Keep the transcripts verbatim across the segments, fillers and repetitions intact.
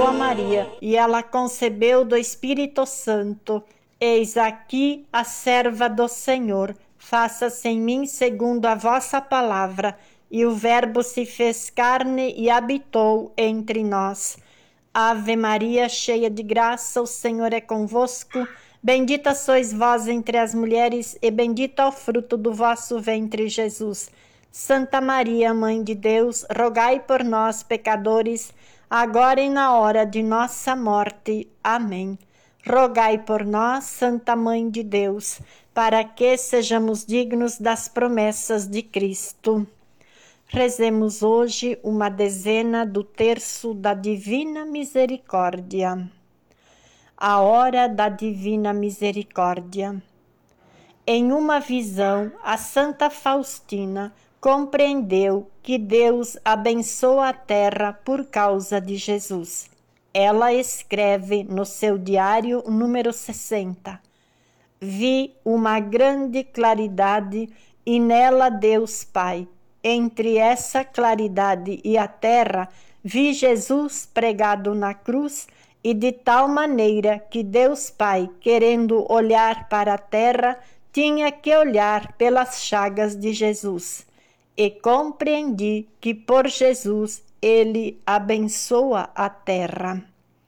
a Maria, e ela concebeu do Espírito Santo. Eis aqui a serva do Senhor, faça-se em mim segundo a vossa palavra. E o Verbo se fez carne e habitou entre nós. Ave Maria, cheia de graça, o Senhor é convosco. Bendita sois vós entre as mulheres, e bendito é o fruto do vosso ventre, Jesus. Santa Maria, Mãe de Deus, rogai por nós, pecadores, agora e na hora de nossa morte. Amém. Rogai por nós, Santa Mãe de Deus, para que sejamos dignos das promessas de Cristo. Rezemos hoje uma dezena do terço da Divina Misericórdia. A hora da Divina Misericórdia. Em uma visão, a Santa Faustina compreendeu que Deus abençoa a terra por causa de Jesus. Ela escreve no seu diário número sessenta. Vi uma grande claridade e nela Deus Pai. Entre essa claridade e a terra, vi Jesus pregado na cruz, e de tal maneira que Deus Pai, querendo olhar para a terra, tinha que olhar pelas chagas de Jesus. E compreendi que por Jesus ele abençoa a terra.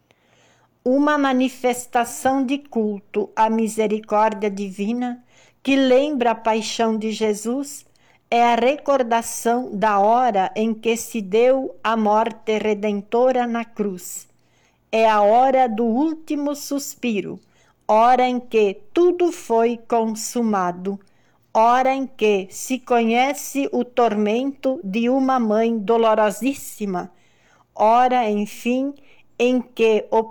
Uma manifestação de culto à misericórdia divina que lembra a paixão de Jesus é a recordação da hora em que se deu a morte redentora na cruz. É a hora do último suspiro, hora em que tudo foi consumado, hora em que se conhece o tormento de uma mãe dolorosíssima, hora, enfim, em que o